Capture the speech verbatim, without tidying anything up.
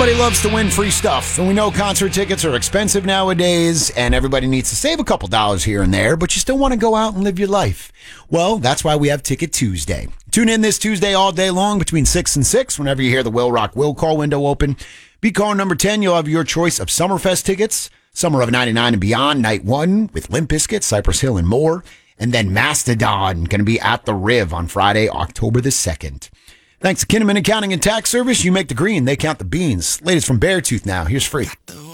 Everybody loves to win free stuff, and we know concert tickets are expensive nowadays, and everybody needs to save a couple dollars here and there, but you still want to go out and live your life. Well, that's why we have Ticket Tuesday. Tune in this Tuesday all day long between six and six whenever you hear the Will Rock Will Call window open. Be caller number ten. You'll have your choice of Summerfest tickets, Summer of ninety-nine and Beyond, Night one with Limp Bizkit, Cypress Hill, and more. And then Mastodon, going to be at the Riv on Friday, October the second. Thanks to Kinnaman Accounting and Tax Service. You make the green, they count the beans. Latest from Beartooth now. Here's Free.